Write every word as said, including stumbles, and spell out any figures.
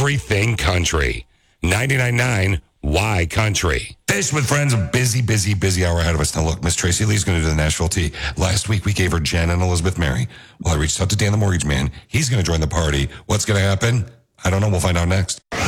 everything country. ninety-nine point nine Y Country. Fish with Friends, a busy, busy, busy hour ahead of us. Now look, Miss Tracy Lee's going to do the Nashville tea. Last week we gave her Jen and Elizabeth Mary. Well, I reached out to Dan the Mortgage Man. He's going to join the party. What's going to happen? I don't know. We'll find out next.